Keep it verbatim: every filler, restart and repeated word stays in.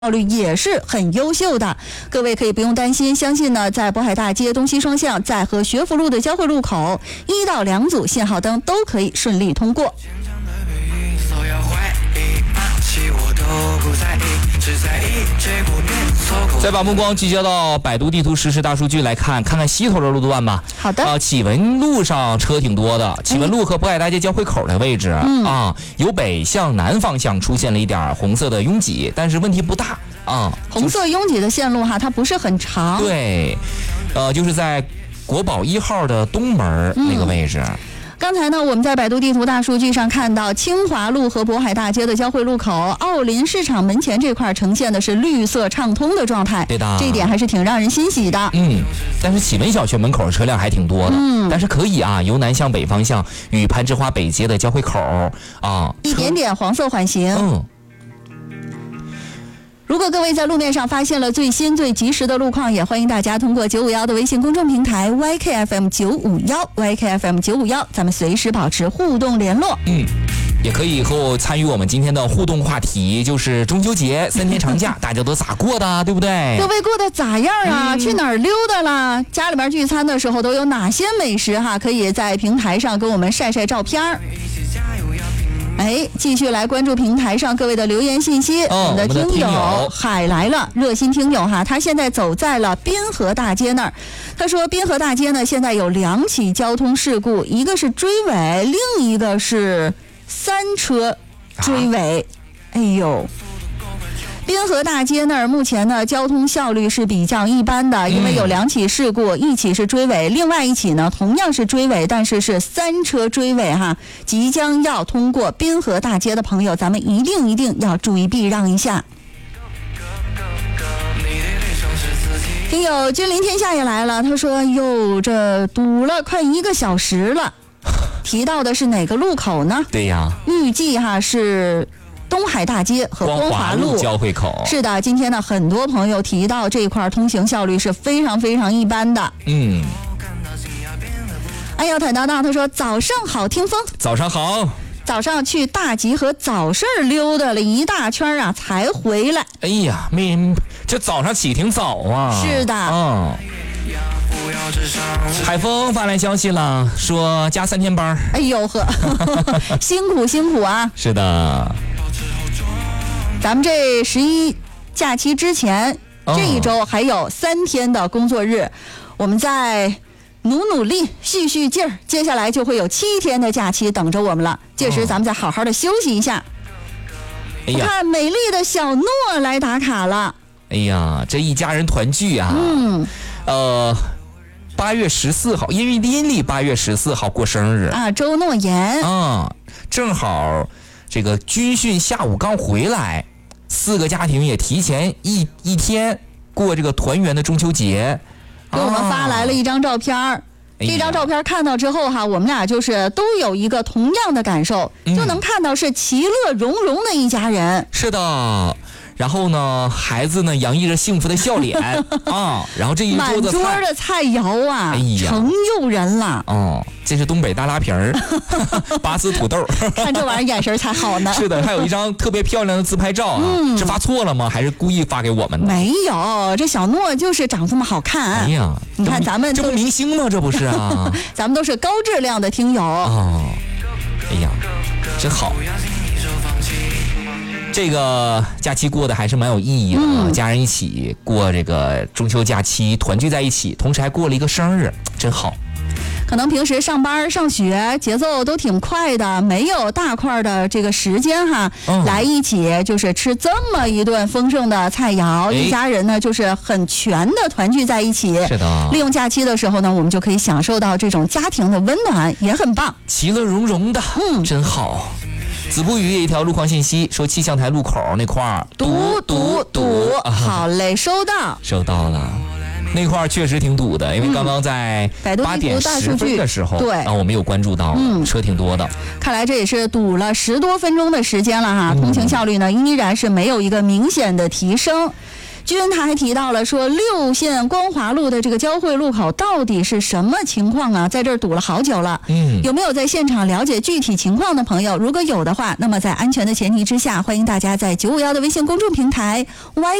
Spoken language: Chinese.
效率也是很优秀的，各位可以不用担心，相信呢，在渤海大街东西双向，在和学府路的交汇路口，一到两组信号灯都可以顺利通过。 再把目光聚焦到百度地图实时大数据来看，看看西头的路段吧。 好的。 啊、呃，启文路上车挺多的，启文路和渤海大街交汇口的位置、嗯、啊，由北向南方向出现了一点红色的拥挤，但是问题不大啊。 红色拥挤的线路哈，它不是很长。 对，呃，就是在国宝一号的东门那个位置。嗯， 刚才呢，我们在百度地图大数据上看到，清华路和渤海大街的交汇路口，奥林市场门前这块呈现的是绿色畅通的状态， 对的， 这一点还是挺让人欣喜的。 嗯，但是启文小学门口的车辆还挺多的，嗯，但是可以啊，由南向北方向与攀枝花北街的交汇口啊， 一点点黄色缓行。 嗯。 如果各位在路面上发现了最新最及时的路况，也欢迎大家通过九五一的微信公众平台 Y K F M 九五一 Y K F M 九五一，咱们随时保持互动联络。 嗯，也可以和我参与我们今天的互动话题，就是中秋节三天长假大家都咋过的，对不对？ 各位过得咋样啊、嗯、去哪儿溜达了？家里边聚餐的时候都有哪些美食哈？可以在平台上跟我们晒晒照片。哎，继续来关注平台上各位的留言信息。 哦、 我们的听友海来了，热心听友哈，他现在走在了滨河大街那儿。他说滨河大街呢，现在有两起交通事故，一个是追尾，另一个是三车追尾。啊、哎呦！滨河大街那儿目前呢交通效率是比较一般的，因为有两起事故，一起是追尾，另外一起呢同样是追尾，但是是三车追尾哈。即将要通过滨河大街的朋友，咱们一定一定要注意避让一下。听友君临天下也来了，他说哟，这堵了快一个小时了。提到的是哪个路口呢？ 对呀， 预计哈是东海大街和光华路交汇口。 是的，今天呢，很多朋友提到这块通行效率是非常非常一般的。 嗯。 哎呦，坦荡荡，他说早上好，听风。 早上好。 早上去大集合早市溜达了一大圈啊，才回来。 哎呀，没，这早上起挺早啊。 是的。 嗯。海峰发来消息了，说加三天班。 哎呦呵，辛苦辛苦啊。 是的。 咱们这十一假期之前、哦、这一周还有三天的工作日，我们再努努力续续劲儿，接下来就会有七天的假期等着我们了，届时咱们再好好的休息一下、哦、我看美丽的小诺来打卡了。 哎呀，这一家人团聚啊。 嗯， 呃八月十四号，因为阴历八月十四号过生日啊，周诺言啊，正好这个军训下午刚回来，四个家庭也提前一一天过这个团圆的中秋节， 给我们发来了一张照片、啊、这张照片看到之后哈，我们俩就是都有一个同样的感受、嗯、就能看到是其乐融融的一家人。 是的，然后呢，孩子呢洋溢着幸福的笑脸啊，然后这一桌子菜， 满桌的菜肴啊，哎呀，成诱人了。 哦，这是东北大拉皮儿，拔丝土豆， 看这玩意儿眼神才好呢。 是的，还有一张特别漂亮的自拍照啊，嗯、是发错了吗？还是故意发给我们的？ 没有，这小诺就是长这么好看。 哎呀， 你看咱们这不明星吗？这不是啊， 咱们都是高质量的听友。 哦，哎呀，真好。这个假期过得还是蛮有意义的、嗯、家人一起过这个中秋假期，团聚在一起，同时还过了一个生日，真好。 可能平时上班上学节奏都挺快的，没有大块的这个时间哈、嗯、来一起就是吃这么一顿丰盛的菜肴、哎、一家人呢就是很全的团聚在一起。 是的， 利用假期的时候呢，我们就可以享受到这种家庭的温暖，也很棒， 其乐融融的。嗯，真好。子不语一条路况信息说，气象台路口那块儿堵堵堵，好嘞，收到收到了。那块儿确实挺堵的，因为刚刚在八点十分的时候， 对， 然后我没有关注到，嗯，车挺多的。 看来这也是堵了十多分钟的时间了哈，通行效率呢依然是没有一个明显的提升。 军他还提到了说，六线光华路的这个交汇路口到底是什么情况啊？在这儿堵了好久了。 嗯， 有没有在现场了解具体情况的朋友？如果有的话，那么在安全的前提之下，欢迎大家在九五一的微信公众平台 Y。